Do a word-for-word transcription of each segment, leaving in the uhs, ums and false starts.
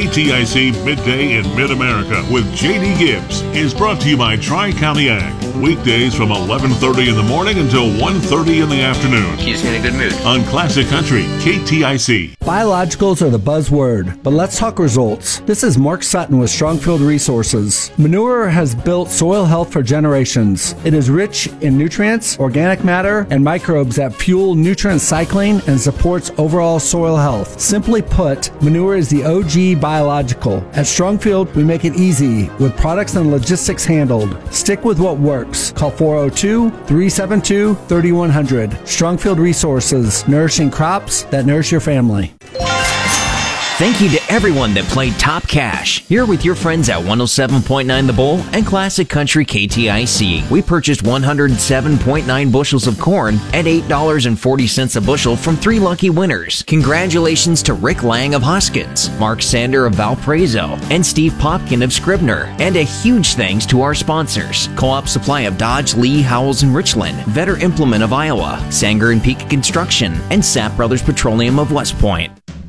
K T I C Midday in Mid-America with J D Gibbs is brought to you by Tri-County Ag. Weekdays from eleven thirty in the morning until one thirty in the afternoon. He's in a good mood. On Classic Country, K T I C. Biologicals are the buzzword, but let's talk results. This is Mark Sutton with Strongfield Resources. Manure has built soil health for generations. It is rich in nutrients, organic matter, and microbes that fuel nutrient cycling and supports overall soil health. Simply put, manure is the O G biological. At Strongfield, we make it easy with products and logistics handled. Stick with what works. Call four oh two, three seven two, three one zero zero. Strongfield Resources, nourishing crops that nourish your family. Thank you to everyone that played Top Cash. Here with your friends at one oh seven point nine The Bull and Classic Country K T I C. We purchased one hundred seven point nine bushels of corn at eight dollars and forty cents a bushel from three lucky winners. Congratulations to Rick Lang of Hoskins, Mark Sander of Valparaiso, and Steve Popkin of Scribner. And a huge thanks to our sponsors: Co-op Supply of Dodge, Lee, Howells, and Richland, Vetter Implement of Iowa, Sanger and Peak Construction, and Sapp Brothers Petroleum of West Point.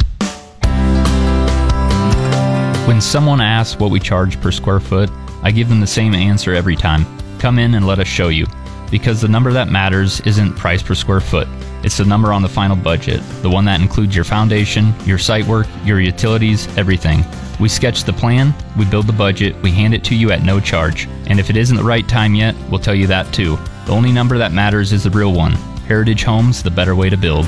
When someone asks what we charge per square foot, I give them the same answer every time. Come in and let us show you. Because the number that matters isn't price per square foot. It's the number on the final budget, the one that includes your foundation, your site work, your utilities, everything. We sketch the plan, we build the budget, we hand it to you at no charge. And if it isn't the right time yet, we'll tell you that too. The only number that matters is the real one. Heritage Homes, the better way to build.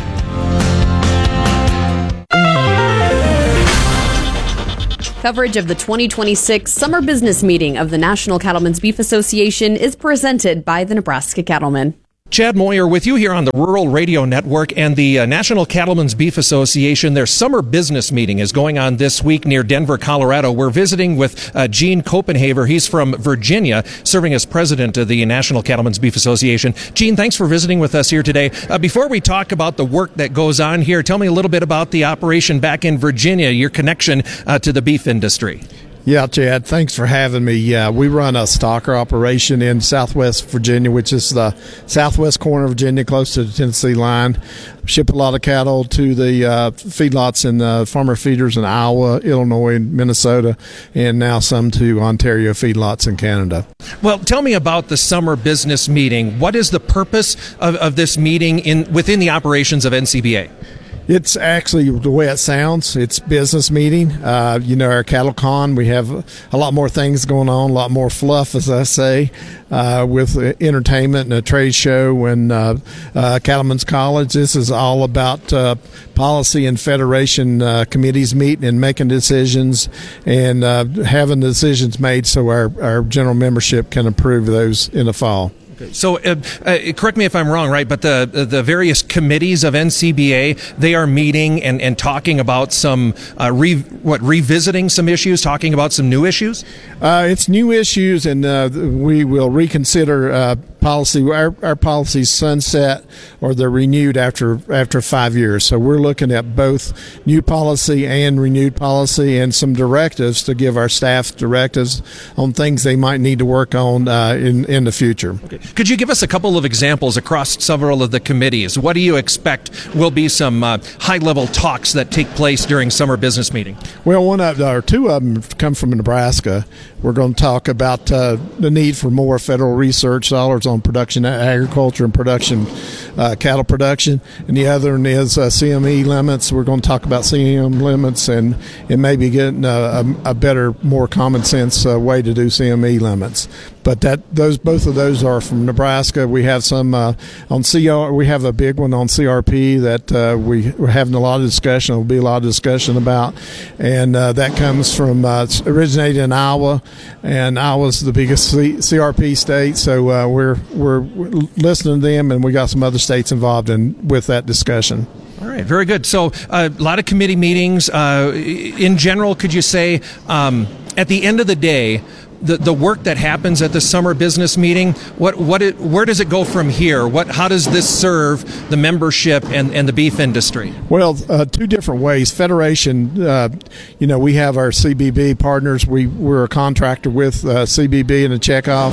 Coverage of the twenty twenty-six Summer Business Meeting of the National Cattlemen's Beef Association is presented by the Nebraska Cattlemen. Chad Moyer with you here on the Rural Radio Network, and the uh, National Cattlemen's Beef Association, their summer business meeting is going on this week near Denver, Colorado. We're visiting with uh, Gene Copenhaver. He's from Virginia, serving as president of the National Cattlemen's Beef Association. Gene, thanks for visiting with us here today. Uh, before we talk about the work that goes on here, tell me a little bit about the operation back in Virginia, your connection uh, to the beef industry. Yeah, Chad, thanks for having me. Yeah, we run a stocker operation in Southwest Virginia, which is the southwest corner of Virginia, close to the Tennessee line. Ship a lot of cattle to the uh, feedlots and uh, farmer feeders in Iowa, Illinois, Minnesota, and now some to Ontario feedlots in Canada. Well, tell me about the summer business meeting. What is the purpose of, of this meeting in within the operations of N C B A? It's actually the way it sounds. It's business meeting. Uh, you know, our cattle con, we have a lot more things going on, a lot more fluff, as I say, uh, with entertainment and a trade show and uh, uh, Cattlemen's College. This is all about uh, policy and federation uh, committees meeting and making decisions and uh, having the decisions made so our, our general membership can approve those in the fall. So, uh, uh, correct me if I'm wrong, right? But the the various committees of N C B A, they are meeting and, and talking about some uh, re, what revisiting some issues, talking about some new issues. Uh, it's new issues, and uh, we will reconsider uh, policy. Our, our policies sunset or they're renewed after after five years. So we're looking at both new policy and renewed policy, and some directives to give our staff directives on things they might need to work on uh, in in the future. Okay. Could you give us a couple of examples across several of the committees? What do you expect will be some uh, high-level talks that take place during summer business meeting? Well, one of or two of them come from Nebraska. We're going to talk about uh, the need for more federal research dollars on production agriculture and production uh, cattle production, and the other one is uh, C M E limits. We're going to talk about C M E limits and and maybe getting a, a, a better, more common sense uh, way to do C M E limits. But that those both of those are from Nebraska. We have some uh, on C R. We have a big one on C R P that uh, we, we're having a lot of discussion. There'll be a lot of discussion about, and uh, that comes from uh, it's originated in Iowa, and Iowa's the biggest C- CRP state. So uh, we're we're listening to them, and we got some other states involved in with that discussion. All right, very good. So uh, a lot of committee meetings. Uh, in general, could you say um, at the end of the day, the the work that happens at the summer business meeting, what what it, where does it go from here? What how does this serve the membership and, and the beef industry? Well, uh, two different ways. Federation, uh, you know, we have our C B B partners. We we're a contractor with uh, C B B and a checkoff.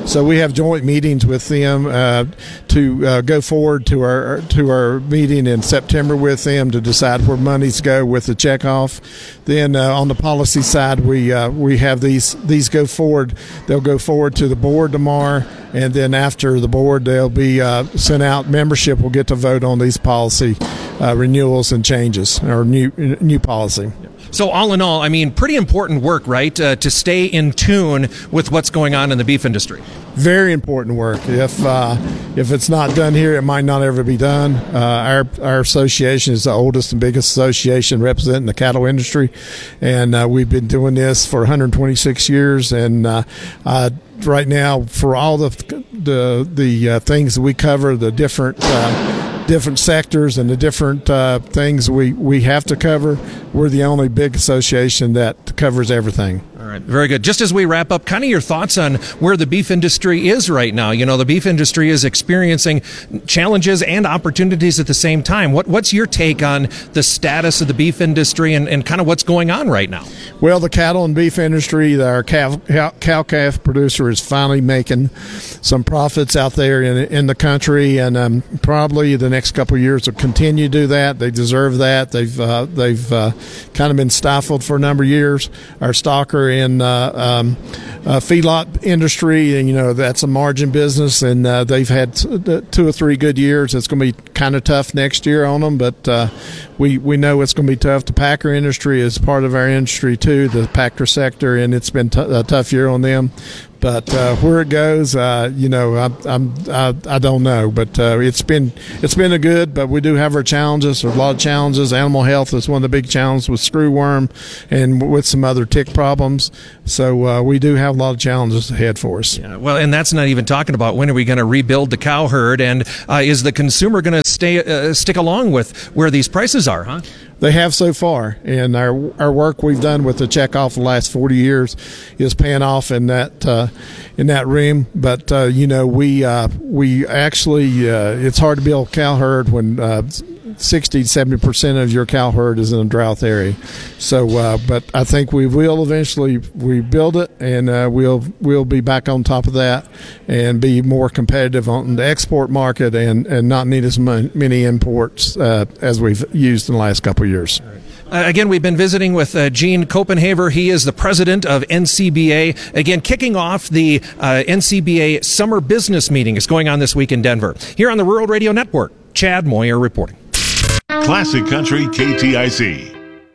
So we have joint meetings with them uh, to uh, go forward to our to our meeting in September with them to decide where monies go with the checkoff. Then uh, on the policy side, we uh, we have these these go forward. They'll go forward to the board tomorrow, and then after the board, they'll be uh, sent out. Membership will get to vote on these policy uh, renewals and changes or new new policy. So all in all, I mean, pretty important work, right, uh, to stay in tune with what's going on in the beef industry. Very important work. If uh, if it's not done here, it might not ever be done. Uh, our our association is the oldest and biggest association representing the cattle industry, and uh, we've been doing this for one hundred twenty-six years. And uh, uh, right now, for all the the the uh, things that we cover, the different uh, different sectors and the different uh, things we, we have to cover, we're the only big association that covers everything. All right, very good. Just as we wrap up, kind of your thoughts on where the beef industry is right now. You know, the beef industry is experiencing challenges and opportunities at the same time. What What's your take on the status of the beef industry and, and kind of what's going on right now? Well, the cattle and beef industry, our cow, cow calf producer is finally making some profits out there in, in the country, and um, probably the next couple of years will continue to do that. They deserve that. They've uh, they've uh, kind of been stifled for a number of years. Our stocker in uh, um, uh, feedlot industry, and you know that's a margin business, and uh, they've had two or three good years. It's going to be kind of tough next year on them, but uh, we we know it's going to be tough. The packer industry is part of our industry too, the packer sector, and it's been t- a tough year on them. But uh, where it goes, uh, you know, I, I'm I, I don't know. But uh, it's been it's been a good. But we do have our challenges. There's a lot of challenges. Animal health is one of the big challenges with screwworm and with some other tick problems. So uh, we do have a lot of challenges ahead for us. Yeah, well, and that's not even talking about when are we going to rebuild the cow herd, and uh, is the consumer going to stay uh, stick along with where these prices are, huh? They have so far, and our our work we've done with the checkoff the last forty years is paying off in that uh, in that room. But uh, you know, we uh, we actually uh, it's hard to build a cow herd when uh, sixty to seventy percent of your cow herd is in a drought area. So, uh, but I think we will eventually rebuild it, and uh, we'll we'll be back on top of that and be more competitive on the export market, and, and not need as many imports uh, as we've used in the last couple of years. Uh, again, we've been visiting with uh, Gene Copenhaver. He is the president of N C B A. Again, kicking off the uh, N C B A Summer Business Meeting is going on this week in Denver. Here on the Rural Radio Network, Chad Moyer reporting. Classic Country K T I C.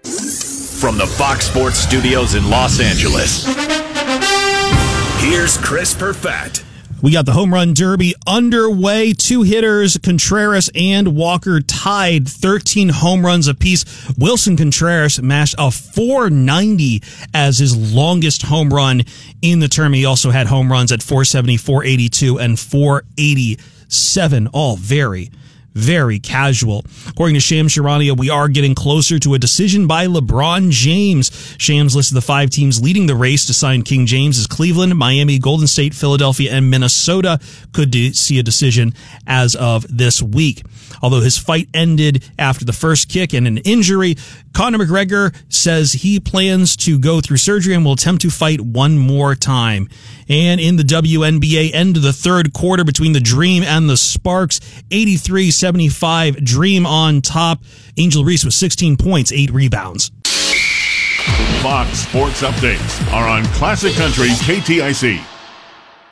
From the Fox Sports Studios in Los Angeles, here's Chris Perfett. We got the Home Run Derby underway. Two hitters, Contreras and Walker, tied thirteen home runs apiece. Wilson Contreras mashed a four ninety as his longest home run in the term. He also had home runs at four seventy, four eighty-two, and four eighty-seven, all very very casual. According to Shams Charania, we are getting closer to a decision by LeBron James. Shams listed the five teams leading the race to sign King James as Cleveland, Miami, Golden State, Philadelphia, and Minnesota could de- see a decision as of this week. Although his fight ended after the first kick and an injury, Conor McGregor says he plans to go through surgery and will attempt to fight one more time. And in the W N B A, end of the third quarter between the Dream and the Sparks, eighty-three seventy-five, Dream on top. Angel Reese with sixteen points, eight rebounds. Fox Sports Updates are on Classic Country K T I C.